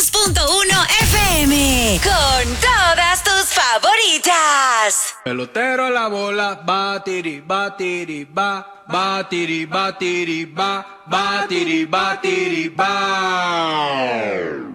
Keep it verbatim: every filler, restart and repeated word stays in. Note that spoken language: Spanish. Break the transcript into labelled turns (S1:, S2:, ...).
S1: dos punto uno F M. Con todas tus favoritas.
S2: Pelotero a la bola, batiri, batiri, ba, batiri, batiri, ba, batiri, batiri, ba.